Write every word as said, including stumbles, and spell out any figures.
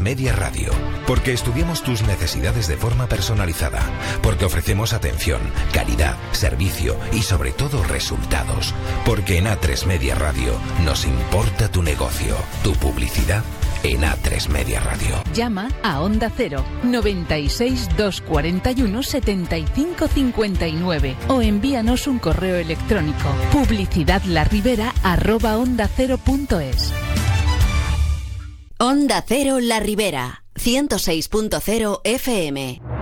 Media Radio. Porque estudiamos tus necesidades de forma personalizada. Porque ofrecemos atención, calidad, servicio y sobre todo resultados. Porque en A tres Media Radio nos importa tu negocio, tu publicidad en A tres Media Radio. Llama a Onda Cero noventa y seis, doscientos cuarenta y uno, setenta y cinco cincuenta y nueve o envíanos un correo electrónico publicidadlarribera arroba onda cero punto es. Onda Cero La Ribera, ciento seis punto cero F M.